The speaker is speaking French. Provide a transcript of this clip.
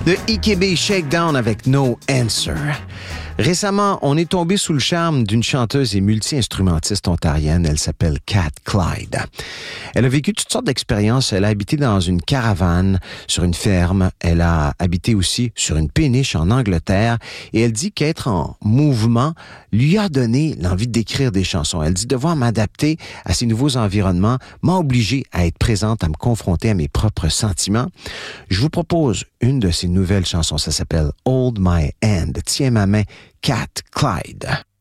The EKB Shakedown avec No Answer. Récemment, on est tombé sous le charme d'une chanteuse et multi-instrumentiste ontarienne. Elle s'appelle Cat Clyde. Elle a vécu toutes sortes d'expériences. Elle a habité dans une caravane, sur une ferme. Elle a habité aussi sur une péniche en Angleterre. Et elle dit qu'être en mouvement lui a donné l'envie d'écrire des chansons. Elle dit devoir m'adapter à ces nouveaux environnements m'a obligée à être présente, à me confronter à mes propres sentiments. Je vous propose une de ses nouvelles chansons. Ça s'appelle Hold My Hand. Tiens ma main, Cat Clyde.